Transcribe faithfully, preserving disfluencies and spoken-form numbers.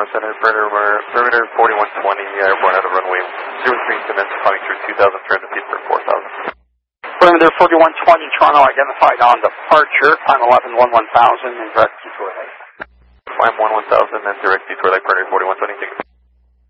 Center, perimeter, perimeter forty-one twenty, airborne out of runway zero three, commence climbing through two thousand three hundred feet for four thousand. Perimeter forty-one twenty, Toronto identified on departure, climb eleven one one thousand and direct detour light. Climb one one thousand and direct detour light, perimeter forty-one twenty,